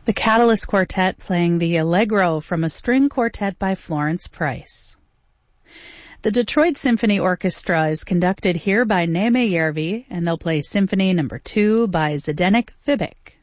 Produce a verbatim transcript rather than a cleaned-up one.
The Catalyst Quartet playing the Allegro from a string quartet by Florence Price. The Detroit Symphony Orchestra is conducted here by Neeme Järvi, and they'll play Symphony Number two by Zdeněk Fibik.